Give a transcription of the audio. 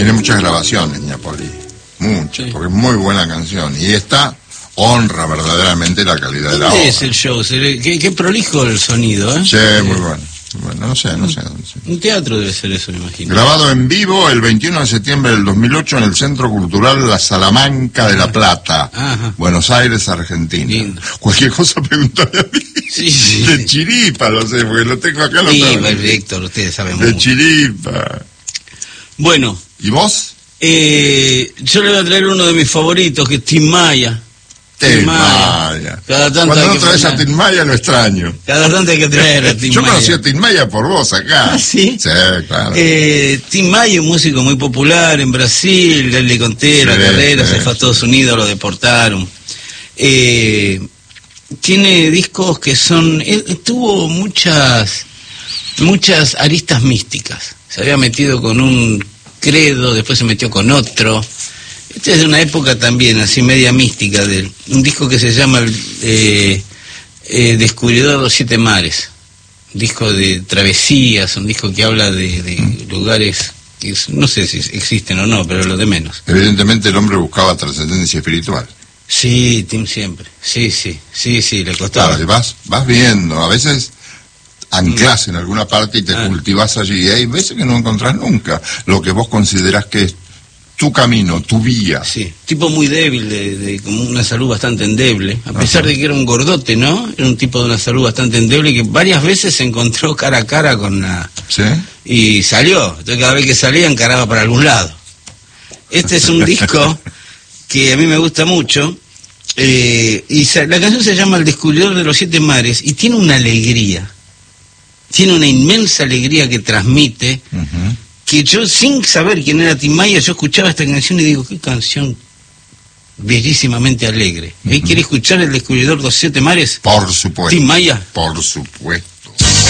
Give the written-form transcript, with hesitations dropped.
Tiene muchas grabaciones, Napoli. Muchas, Sí. porque es muy buena canción. Y esta honra verdaderamente la calidad de la ¿Dónde obra. es el show? Qué prolijo el sonido, ¿eh? Sí, muy bueno. Bueno, no sé dónde. Un teatro debe ser eso, me imagino. Grabado en vivo el 21 de septiembre del 2008 en el Centro Cultural La Salamanca de La Plata, Ajá. Buenos Aires, Argentina. Lindo. Cualquier cosa pregúntame a mí. Sí. De Chiripa, lo sé, porque lo tengo acá. Sí, tengo. Víctor, ustedes saben De mucho. Chiripa. Bueno, ¿Y vos? yo le voy a traer uno de mis favoritos, que es Tim Maya. Tim Maya. Cada tanto Cuando hay no que traes a poner- Tim Maya lo extraño. Cada tanto hay que traer a Tim Yo Maya. conocí a Tim Maya por vos acá. ¿Ah, sí? Sí, claro. Tim Maya, un músico muy popular en Brasil, él le conté la Sí, carrera, sí, se fue a sí. Estados Unidos, lo deportaron. Tiene discos que son... Él tuvo muchas aristas místicas. Se había metido con un credo, después se metió con otro. Este es de una época también, así media mística, de un disco que se llama Descubridor de los Siete Mares. Un disco de travesías, un disco que habla de lugares que no sé si existen o no, pero lo de menos. Evidentemente el hombre buscaba trascendencia espiritual. Sí, Tim siempre. Sí, le costaba. Claro, y vas viendo, a veces anclas en alguna parte y te cultivas allí, y hay veces que no encontrás nunca lo que vos considerás que es tu camino, tu vía. Sí, tipo muy débil, de como una salud bastante endeble, a pesar de que era un gordote, ¿no? Era un tipo de una salud bastante endeble que varias veces se encontró cara a cara con la... ¿Sí? Y salió, entonces cada vez que salía encaraba para algún lado. Este es un disco que a mí me gusta mucho, la canción se llama El Descubridor de los Siete Mares, y tiene una alegría, tiene una inmensa alegría que transmite, que yo, sin saber quién era Tim Maya, yo escuchaba esta canción y digo, qué canción bellísimamente alegre. ¿Quiere escuchar El Descubridor de los Siete Mares? Por supuesto. Tim Maya. Por supuesto.